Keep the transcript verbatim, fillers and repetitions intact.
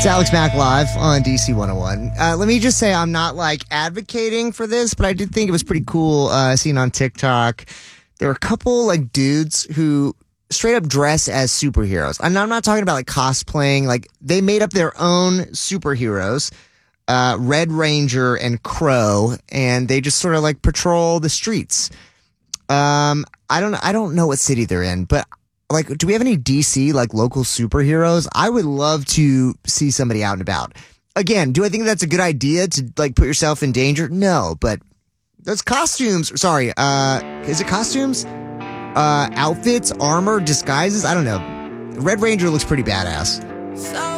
It's Alex Mack live on D C one oh one. Uh, let me just say I'm not like advocating for this, but I did think it was pretty cool uh, seeing on TikTok. There were a couple like dudes who straight up dress as superheroes. And I'm not talking about like cosplaying. Like they made up their own superheroes, uh, Red Ranger and Crow, and they just sort of like patrol the streets. Um, I don't, I don't know what city they're in, but like, do we have any D C like local superheroes? I would love to see somebody out and about. Again, do I think that's a good idea to like put yourself in danger? No, but those costumes, sorry, uh, is it costumes? Uh, outfits, armor, disguises? I don't know. Red Ranger looks pretty badass.